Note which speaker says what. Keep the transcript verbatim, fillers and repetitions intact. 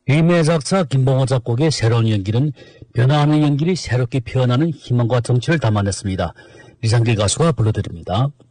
Speaker 1: 위메 작사 김봉호 작곡의 새로운 연기는 변화하는 연기를 새롭게 표현하는 희망과 정취를 담아냈습니다. 이상길 가수가 불러드립니다.